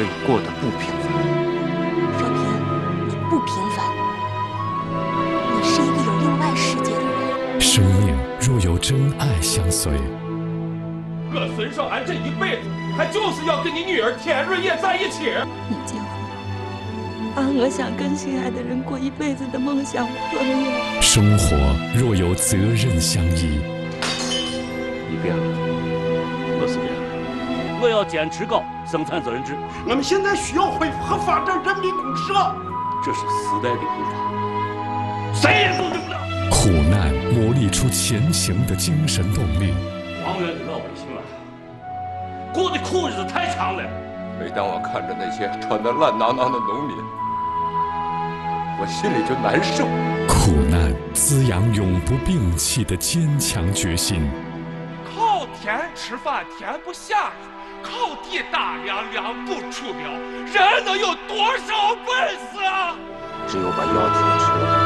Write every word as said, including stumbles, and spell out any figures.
为你过得不平凡。 若平，你不平凡，你是一个有另外世界的人。 生命若有真爱相随， 我孙少安这一辈子，他就是要跟你女儿田润叶在一起。 你结婚，把我想跟心爱的人过一辈子的梦想破灭。 生活若有责任相依， 你变了，我是变了。 我要坚持搞生产责任制。 我们现在需要恢复和发展人民公社， 这是时代的步伐，谁也阻止不了。 苦难磨砺出前行的精神动力。 王源的老百姓啊，过的苦日子太长了。 每当我看着那些穿得烂囊囊的农民，我心里就难受。 苦难滋养永不摒弃的坚强决心。 靠天吃饭，天不下雨；靠地打粮，粮不出苗。人能有多少本事啊？ 只有把腰挺直。